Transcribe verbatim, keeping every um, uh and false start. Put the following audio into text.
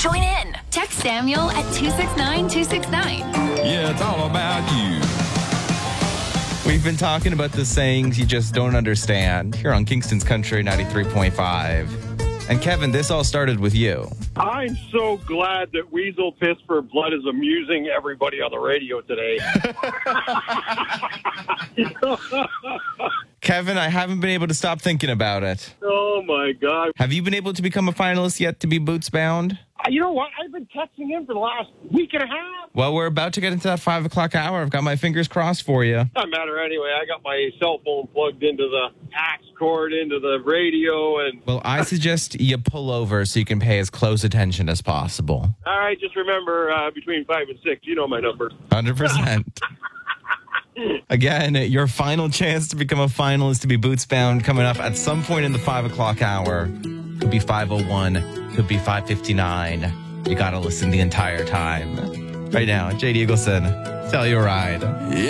Join in. Text Samuel at two six nine two six nine. Yeah, it's all about you. We've been talking about the sayings you just don't understand here on Kingston's Country ninety-three point five. And Kevin, this all started with you. I'm so glad that Weasel Piss for Blood is amusing everybody on the radio today. Kevin, I haven't been able to stop thinking about it. Oh, my God. Have you been able to become a finalist yet to be Boots Bound? Uh, You know what? I've been texting him for the last week and a half. Well, we're about to get into that five o'clock hour. I've got my fingers crossed for you. Doesn't matter anyway. I got my cell phone plugged into the axe cord, into the radio, and... Well, I suggest you pull over so you can pay as close attention as possible. All right, just remember, uh, between five and six, you know my number. one hundred percent. Again, your final chance to become a finalist to be Boots Bound coming up at some point in the five o'clock hour. Could be five oh one, could be five fifty-nine. You got to listen the entire time. Right now, Jade Eagleson, Tell You a Ride.